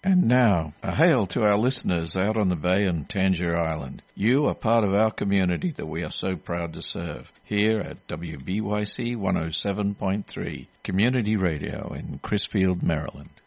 And now, a hail to our listeners out on the bay and Tangier Island. You are part of our community that we are so proud to serve. Here at WBYC 107.3, Community Radio in Crisfield, Maryland.